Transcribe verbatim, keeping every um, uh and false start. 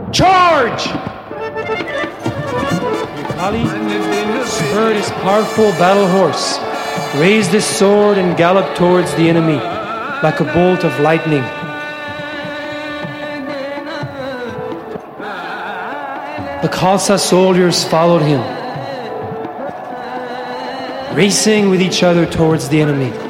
Charge! Kali spurred his powerful battle horse, raised his sword and galloped towards the enemy like a bolt of lightning. The Khalsa soldiers followed him, racing with each other towards the enemy.